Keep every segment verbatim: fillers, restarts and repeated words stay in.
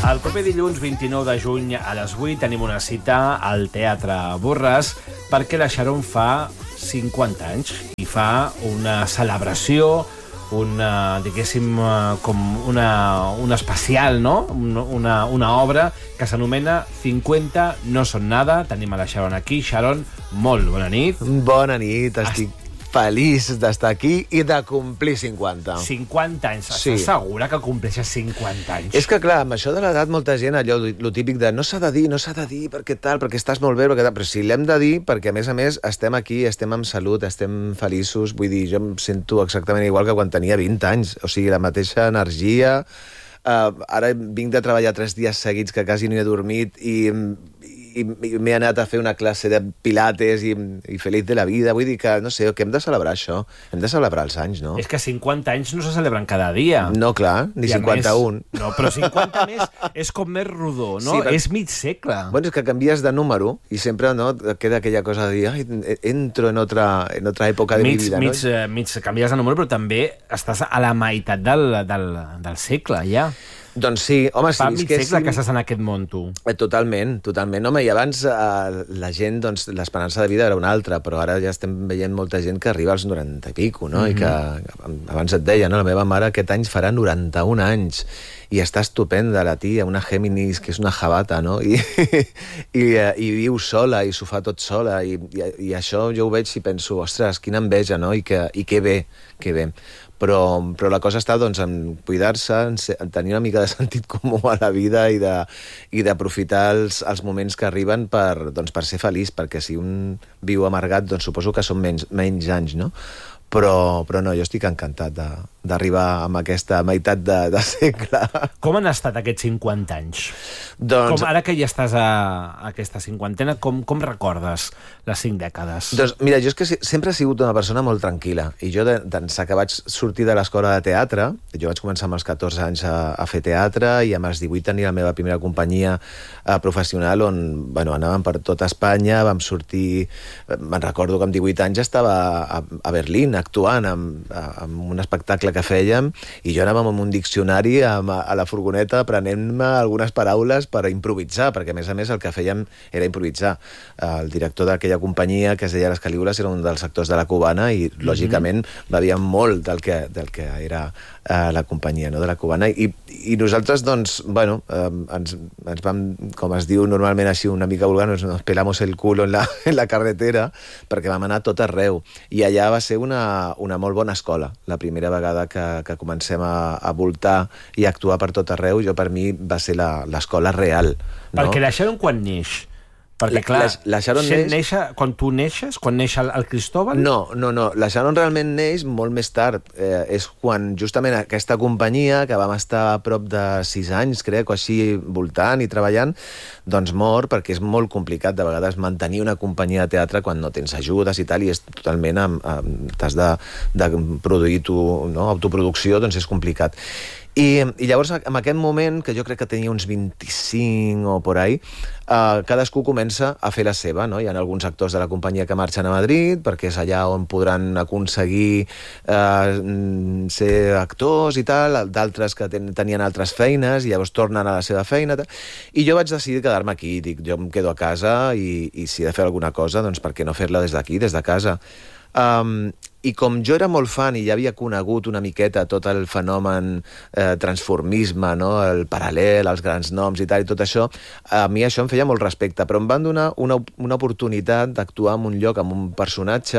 El proper dilluns vint-i-nou de juny a les vuit tenim una cita al Teatre Borràs perquè la Sharon fa cinquanta anys i fa una celebració, una, diguéssim, com una, una especial, no? Una, una obra que s'anomena cinquanta no són nada. Tenim a la Sharon aquí. Sharon, molt bona nit. Bona nit, estic Est... feliç d'estar aquí i de complir cinquanta. cinquanta anys. Estàs sí. segura que compleixes cinquanta anys? És que, clar, amb això de l'edat, molta gent, allò, lo típic de no s'ha de dir, no s'ha de dir, perquè tal, perquè estàs molt bé, perquè tal, però sí, l'hem de dir, perquè, a més a més, estem aquí, estem amb salut, estem feliços, vull dir, jo em sento exactament igual que quan tenia vint anys, o sigui, la mateixa energia. Uh, ara vinc de treballar tres dies seguits que quasi no he dormit i... i m'he anat a fer una classe de pilates i, i feliç de la vida. Vull dir que, no sé, que hem de celebrar això. Hem de celebrar els anys, no? És que cinquanta anys no se celebren cada dia. No, clar, ni cinquanta-un. Més, no, però cinquanta més és com més rodó, no? Sí, però... És mig segle. Bueno, és que canvies de número i sempre, no, queda aquella cosa de dir, ai, entro en otra, en otra època de mig, mi vida, mig, no? Eh, mig canvies de número, però també estàs a la meitat del, del, del segle, ja. Doncs sí, home, si Fa mig visquéssim... segle que estàs en aquest món, tu. Totalment, totalment. Home, i abans eh, la gent, doncs, l'esperança de vida era una altra, però ara ja estem veient molta gent que arriba als noranta i pico, no? Mm-hmm. I que, abans et deia, no? La meva mare aquest any farà noranta-un anys i està estupenda, la tia, una Géminis, que és una jabata, no? I, i, i viu sola i s'ho fa tot sola, i, i, i això jo ho veig i penso, ostres, quina enveja, no? I que, i que bé, que bé. Però, però la cosa està, doncs, en cuidar-se, en, en tenir una mica de sentit comú a la vida i de, i d'aprofitar els, els moments que arriben per, doncs, per ser feliç, perquè si un viu amargat, doncs suposo que són menys, menys anys, no? Però, però no, jo estic encantat d'arribar amb aquesta meitat de, de segle. Com han estat aquests cinquanta anys? Doncs... Com, ara que ja estàs a, a aquesta cinquantena, com, com recordes les cinc dècades? Doncs mira, jo és que sempre he sigut una persona molt tranquil·la. I jo, d'ençà que vaig sortir de l'escola de teatre, jo vaig començar amb els catorze anys a, a fer teatre i amb els divuit tenia la meva primera companyia eh, professional on, bueno, anàvem per tota Espanya, vam sortir... Me'n recordo que amb divuit anys estava a, a Berlín, actuant amb, amb un espectacle que fèiem i jo anàvem amb un diccionari amb, a la furgoneta aprenent-me algunes paraules per improvisar, perquè a més a més el que fèiem era improvisar. El director d'aquella companyia, que es deia Les Calígules, era un dels actors de la Cubana i, mm-hmm. lògicament, bevia molt del que, del que era eh, la companyia, no?, de la Cubana. I, i nosaltres, doncs, bueno, eh, ens, ens vam, com es diu normalment així una mica vulgar, nos, nos pelamos el culo en la, en la carretera, perquè vam anar tot arreu. I allà va ser una una molt bona escola. La primera vegada que, que comencem a, a voltar i a actuar per tot arreu, jo per mi va ser l'escola real. No? Perquè la Sharon quan neix? Perquè, clar, la, la Sharon neix... Neixa, quan tu neixes, quan neix el, el Cristóbal... No, no, no. La Sharon realment neix molt més tard. Eh, és quan justament aquesta companyia, que vam estar a prop de sis anys, crec, o així, voltant i treballant, doncs mor, perquè és molt complicat de vegades mantenir una companyia de teatre quan no tens ajudes i tal, i és totalment... t'has de, de produir tu, no? Autoproducció, doncs és complicat. I, i llavors, en aquest moment, que jo crec que tenia uns vint-i-cinc o por ahí, eh, cadascú comença a fer la seva, no? Hi ha alguns actors de la companyia que marxen a Madrid, perquè és allà on podran aconseguir eh, ser actors i tal, d'altres que ten, tenien altres feines, i llavors tornen a la seva feina. Tal. I jo vaig decidir quedar-me aquí, dic, jo em quedo a casa, i, i si he de fer alguna cosa, doncs per què no fer-la des d'aquí, des de casa? Um, I com jo era molt fan i ja havia conegut una miqueta tot el fenomen eh, transformisme, no? El paral·lel, els grans noms i tal, i tot això, a mi això em feia molt respecte, però em van donar una, una oportunitat d'actuar en un lloc amb un personatge,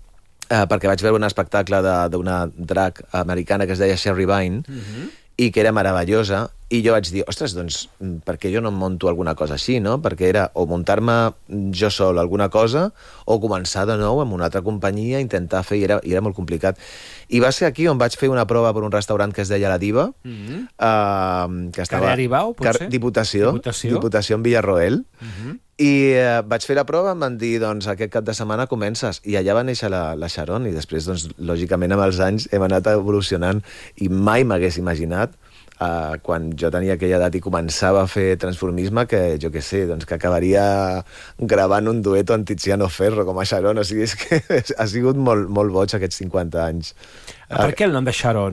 eh, perquè vaig veure un espectacle d'una drag americana que es deia Sherry Vine, mm-hmm. i que era meravellosa, i jo vaig dir, ostres, doncs, per què jo no em monto alguna cosa així, no? Perquè era o muntar-me jo sol alguna cosa, o començar de nou amb una altra companyia, intentar fer, i era, i era molt complicat. I va ser aquí on vaig fer una prova per un restaurant que es deia La Diva, mm-hmm. uh, que estava... Carrer Aribau, potser? Diputació, Diputació, Diputació en Villarroel, mm-hmm. i uh, vaig fer la prova, em van dir, doncs, aquest cap de setmana comences, i allà va néixer la, la Sharon, i després, doncs, lògicament, amb els anys hem anat evolucionant, i mai m'hagués imaginat Uh, quan jo tenia aquella edat i començava a fer transformisme, que jo què sé, doncs que acabaria gravant un dueto amb Tiziano Ferro com a Sharon, o sigui, és que ha sigut molt, molt boig aquests cinquanta anys. Per què el nom de Sharon?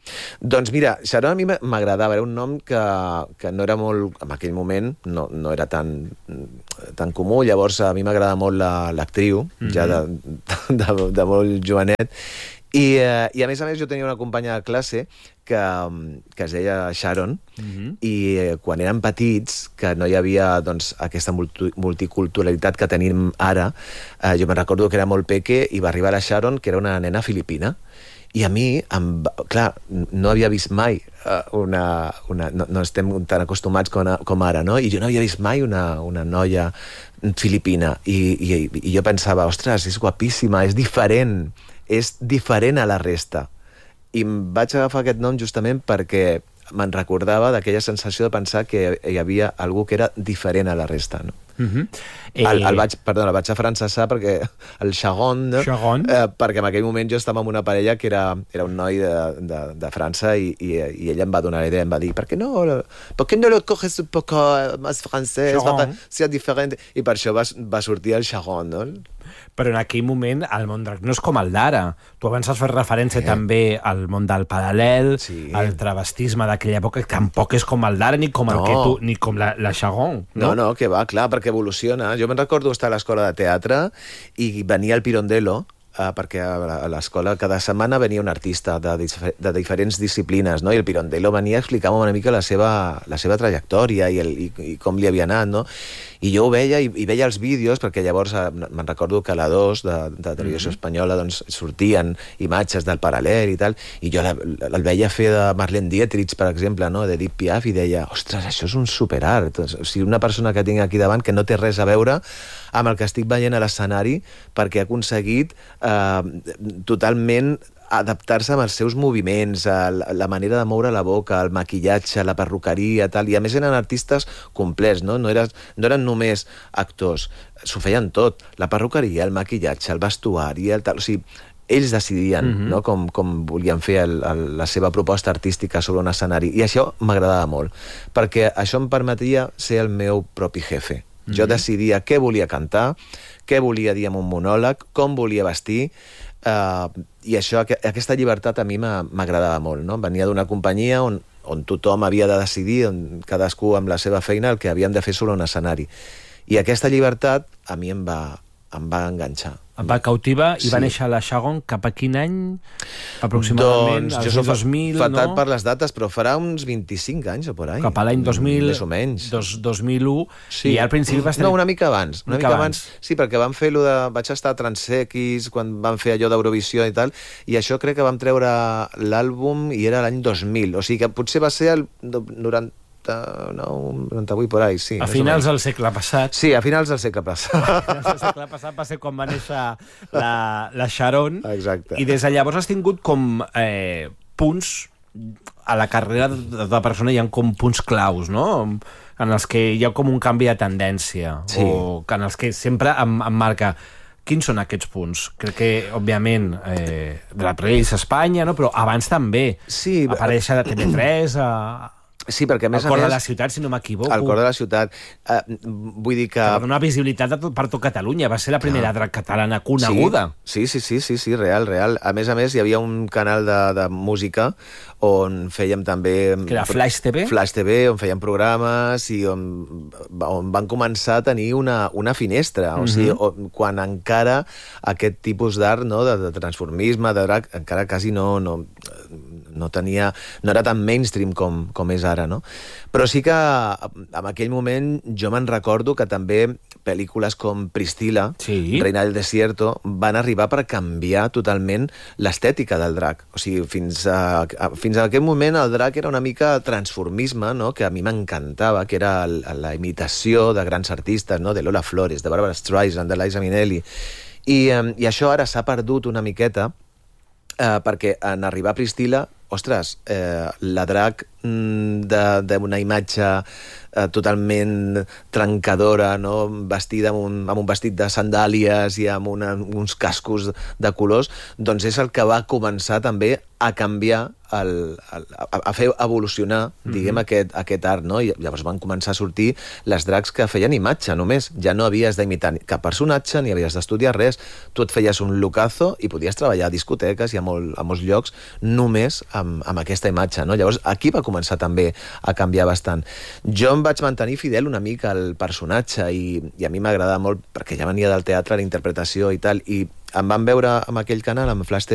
Doncs mira, Sharon a mi m'agradava, era un nom que, que no era molt, en aquell moment, no, no era tan, tan comú, llavors a mi m'agrada molt l'actriu, la, mm-hmm. ja de, de, de molt jovenet, i, eh, i a més a més jo tenia una companya de classe que, que es deia Sharon, mm-hmm. i eh, quan eren petits, que no hi havia doncs, aquesta multi multiculturalitat que tenim ara, eh, jo me'n recordo que era molt peque i va arribar la Sharon, que era una nena filipina, i a mi, em, clar, no havia vist mai una... una no, no estem tan acostumats com, a, com ara, no? I jo no havia vist mai una, una noia filipina. I, i, I jo pensava, ostres, és guapíssima, és diferent, és diferent a la resta. I em vaig agafar aquest nom justament perquè me'n recordava d'aquella sensació de pensar que hi havia algú que era diferent a la resta, no? Uh-huh. eh... el, el vaig, perdona, el vaig afrancesar perquè el Sharon, no? Sharon. Eh, perquè en aquell moment jo estava amb una parella que era, era un noi de, de, de França i, i, i ella em va donar la idea, em va dir ¿por qué no, por qué no lo coges un poco más francès? Sea diferent. I per això va, va sortir el Sharon, no? Però en aquell moment el món drac no és com el d'ara. Tu abans has fet referència eh. també al món del paral·lel, sí. al travestisme d'aquella època, que tampoc és com el d'ara ni com el no. que tu, ni com la, la Sharon. No? no, no, que va, clar, perquè evoluciona. Jo me'n recordo estar a l'escola de teatre i venia el Pirondello, Uh, perquè a l'escola cada setmana venia un artista de, de diferents disciplines, no? I el Pirondello venia a explicar-me una mica la seva, la seva trajectòria i, el, i, i com li havia anat, no? I jo ho veia i, i veia els vídeos, perquè llavors uh, me'n recordo que a la dos de, de Televisió mm-hmm. Espanyola doncs, sortien imatges del paral·lel i tal, i jo la, la, el veia fer de Marlene Dietrich, per exemple, no? De Edith Piaf, i deia, ostres, això és un superart. O sigui, una persona que tinc aquí davant que no té res a veure amb el que estic veient a l'escenari, perquè ha aconseguit eh, totalment adaptar-se amb els seus moviments, la, la manera de moure la boca, el maquillatge, la perruqueria, tal, i a més eren artistes complets, no? No, era, no eren només actors, s'ho feien tot, la perruqueria, el maquillatge, el vestuari, el tal, o sigui, ells decidien mm-hmm. no? com, com volien fer el, el, la seva proposta artística sobre un escenari, i això m'agradava molt, perquè això em permetia ser el meu propi jefe. Jo mm-hmm. decidia què volia cantar, què volia dir en un monòleg, com volia vestir, eh, i això, aquesta llibertat a mi m'agradava molt, no? Venia d'una companyia on, on tothom havia de decidir, on cadascú amb la seva feina, el que havíem de fer sobre un escenari. I aquesta llibertat a mi em va, em va enganxar. Em va cautivar i sí. va néixer la Sharon cap a quin any? Aproximadament, doncs, jo soc dos mil, fatal no? per les dates, però farà uns vint-i-cinc anys o por ahí. Cap a l'any dos mil... Més o menys. Dos, dos mil u, sí. I al principi vas tenir... No, una mica abans. Una, una mica abans. abans. Sí, perquè vam fer allò de... Vaig estar a Transx, quan vam fer allò d'Eurovisió i tal, i això crec que vam treure l'àlbum i era l'any dos mil. O sigui que potser va ser el noranta... no, noranta-vuit por ahí, sí. A finals del segle passat. Sí, a finals del segle passat. A finals del segle passat va ser quan va néixer la, la Sharon. Exacte. I des de llavors has tingut com eh, punts a la carrera de la persona, hi ha com punts claus, no? En els que hi ha com un canvi de tendència. Sí. O en els que sempre em, em marca... Quins són aquests punts? Crec que, òbviament, eh, de la Prells a Espanya, no? Però abans també. Sí. Aparèixer a T V tres, a... Sí, perquè a més al cor a més, de la ciutat, si no m'equivoco. Al cor de la ciutat. Uh, vull dir que... Que va donar visibilitat a tot, per tot Catalunya. Va ser la primera drac catalana coneguda. Sí, sí, sí, sí, sí, real, real. A més a més, hi havia un canal de, de música on fèiem també... Que era Flash T V? Flash T V, on fèiem programes i on, on van començar a tenir una, una finestra. O sigui, on, quan encara aquest tipus d'art, no, de, de transformisme, de drac, encara quasi no... no no tenia, no era tan mainstream com, com és ara, no? Però sí que en aquell moment jo me'n recordo que també pel·lícules com Priscila, sí. Reina del Desierto, van arribar per canviar totalment l'estètica del drac. O sigui, fins a, a, fins a aquell moment el drac era una mica transformisme, no? Que a mi m'encantava, que era el, la imitació de grans artistes, no? De Lola Flores, de Barbara Streisand, de Liza Minnelli. I, um, i això ara s'ha perdut una miqueta, Uh, perquè en arribar a Priscila, ostres, eh, la drac d'una imatge eh, totalment trencadora, no? Vestida amb un, amb un vestit de sandàlies i amb una, uns cascos de colors, doncs és el que va començar també a canviar, el, el, a, a fer evolucionar, diguem, mm-hmm. aquest, aquest art, no? I llavors van començar a sortir les drags que feien imatge, només. Ja no havies d'imitar cap personatge, ni havies d'estudiar res. Tu et feies un lookazo i podies treballar a discoteques i a, molt, a molts llocs només amb, amb aquesta imatge, no? Llavors aquí va començar també a canviar bastant. Jo em vaig mantenir fidel una mica al personatge i, i a mi m'agradava molt, perquè ja venia del teatre, la interpretació i tal, i em van veure amb aquell canal, amb Flash